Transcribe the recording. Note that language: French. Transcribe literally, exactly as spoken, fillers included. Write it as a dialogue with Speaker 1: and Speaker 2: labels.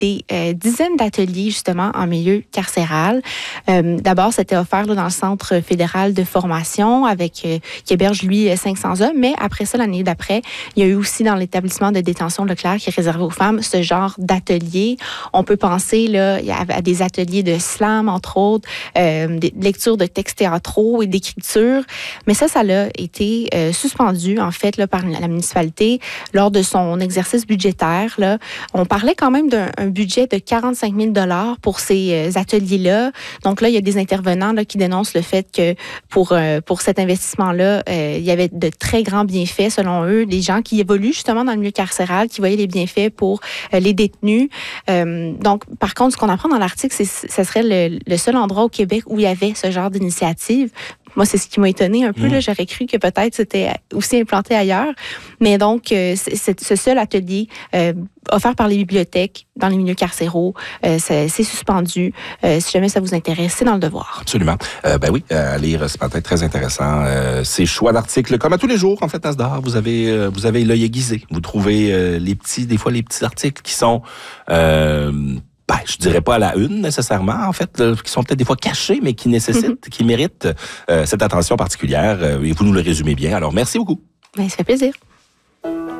Speaker 1: des euh, dizaines d'ateliers, justement, en milieu carcéral. Euh, d'abord, c'était offert là, dans le Centre fédéral de formation avec euh, qui héberge, lui, cinq cents hommes. Mais après ça, l'année d'après, il y a eu aussi dans l'établissement de détention Leclerc qui est réservé aux femmes ce genre d'ateliers. On peut penser là, à des ateliers de slam, entre autres, euh, des lectures de textes théâtraux et d'écriture. Mais ça, ça a été euh, suspendu, en fait, là, par la municipalité lors de son exercice budgétaire. Là. On parlait quand même d'un budget de quarante-cinq mille dollars pour ces euh, ateliers-là. Donc là, il y a des intervenants là, qui dénoncent le fait que pour, euh, pour cet investissement-là, euh, il y avait de très grands bienfaits, selon eux, des gens qui évoluent justement dans le milieu carcéral, qui voyaient les bienfaits pour euh, les détenus. Euh, donc, par contre, ce qu'on apprend dans l'article, c'est que ce serait le, le seul endroit au Québec où il y avait ce genre d'initiative. Moi, c'est ce qui m'a étonné un peu. Mmh. Là. J'aurais cru que peut-être c'était aussi implanté ailleurs. Mais donc, euh, c'est, ce seul atelier euh, offert par les bibliothèques dans les milieux carcéraux, euh, c'est, c'est suspendu. Euh, si jamais ça vous intéresse, c'est dans le devoir.
Speaker 2: Absolument. Euh, ben oui, à lire, c'est peut-être très intéressant. Euh, ces choix d'articles, comme à tous les jours, en fait, à ce dehors, vous avez, euh, vous avez l'œil aiguisé. Vous trouvez euh, les petits, des fois, les petits articles qui sont... Euh, Ben, je dirais pas à la une nécessairement, en fait, là, qui sont peut-être des fois cachés, mais qui nécessitent, mm-hmm. qui méritent euh, cette attention particulière. Euh, et vous nous le résumez bien. Alors, merci beaucoup.
Speaker 1: Ben, ça fait plaisir.